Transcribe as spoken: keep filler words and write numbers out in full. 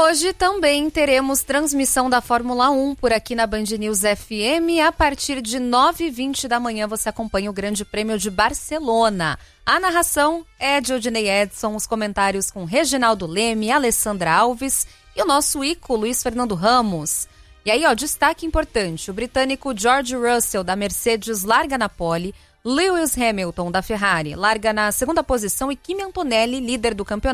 hoje também teremos transmissão da Fórmula um por aqui na Band News F M. A partir de nove e vinte da manhã você acompanha o Grande Prêmio de Barcelona. A narração é de Odinei Edson, os comentários com Reginaldo Leme, Alessandra Alves e o nosso Ico, Luiz Fernando Ramos. E aí, ó, destaque importante, o britânico George Russell da Mercedes larga na pole, Lewis Hamilton da Ferrari larga na segunda posição e Kimi Antonelli, líder do campeonato,